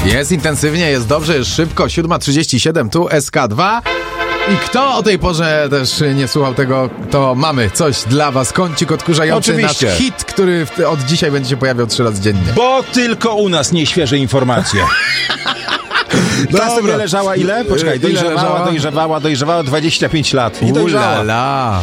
Jest intensywnie, jest dobrze, jest szybko. 7:37, tu SK2. I kto o tej porze też nie słuchał tego, to mamy coś dla was. Kącik odkurzający, Oczywiście. nasz hit, który od dzisiaj będzie się pojawiał 3 razy dziennie. Bo tylko u nas nieświeże informacje. Ta sobie leżała ile? Poczekaj, dojrzewała 25 lat. I dojrzała. Ulala.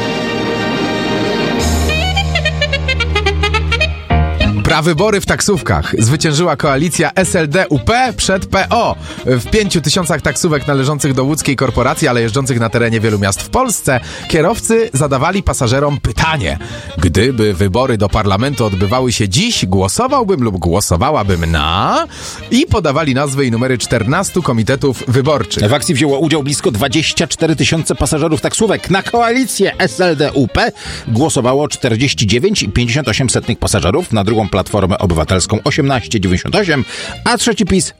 Prawybory w taksówkach. Zwyciężyła koalicja SLD-UP przed PO. W 5000 taksówek należących do łódzkiej korporacji, ale jeżdżących na terenie wielu miast w Polsce, kierowcy zadawali pasażerom pytanie. Gdyby wybory do parlamentu odbywały się dziś, głosowałbym lub głosowałabym na... I podawali nazwy i numery 14 komitetów wyborczych. W akcji wzięło udział blisko 24 000 pasażerów taksówek. Na koalicję SLD-UP głosowało 49,58 pasażerów, na drugą Platformę Obywatelską 18,98, a trzeci PiS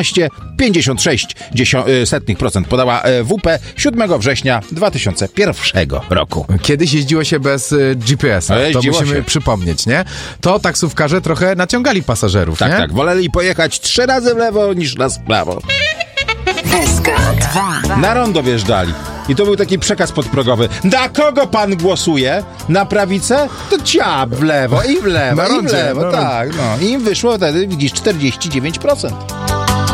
11,56% podała WP 7 września 2001 roku. Kiedyś jeździło się bez GPS-a, to musimy przypomnieć, nie? To taksówkarze trochę naciągali pasażerów, tak, nie? Tak, woleli pojechać 3 razy w lewo niż raz w prawo. SK2. Na rondo wjeżdżali. I to był taki przekaz podprogowy. Na kogo pan głosuje? Na prawicę? To ciap w lewo i w lewo, Na i w rondzie, lewo. na Tak, no. I im wyszło wtedy, widzisz, 49%.